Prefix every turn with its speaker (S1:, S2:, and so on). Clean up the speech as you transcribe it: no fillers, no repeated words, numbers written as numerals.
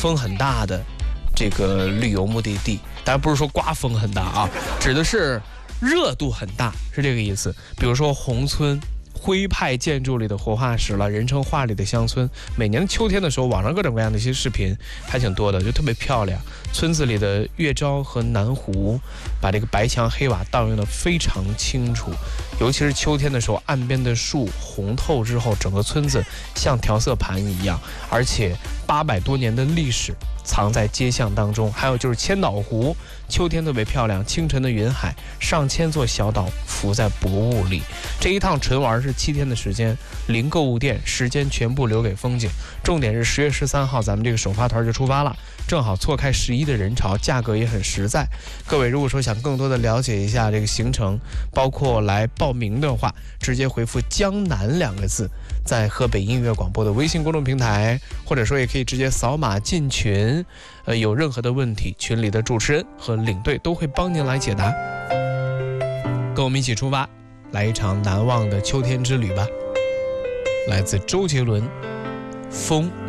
S1: 风很大的这个旅游目的地。当然不是说刮风很大啊，指的是热度很大，是这个意思。比如说宏村。徽派建筑里的活化石了，人称画里的乡村。每年秋天的时候，网上各种各样的一些视频还挺多的，就特别漂亮。村子里的月昭和南湖，把这个白墙黑瓦倒映得非常清楚。尤其是秋天的时候，岸边的树红透之后，整个村子像调色盘一样，而且800多年的历史藏在街巷当中。还有就是千岛湖，秋天特别漂亮，清晨的云海，上千座小岛浮在薄雾里。这一趟纯玩是7天的时间，零购物店，时间全部留给风景。重点是10月13号，咱们这个首发团就出发了，正好错开11的人潮，价格也很实在。各位如果说想更多的了解一下这个行程，包括来报名的话，直接回复江南2个字，在河北音乐广播的微信公众平台，或者说也可以直接扫码进群。有任何的问题，群里的主持人和领队都会帮您来解答。跟我们一起出发，来一场难忘的秋天之旅吧。来自周杰伦，风。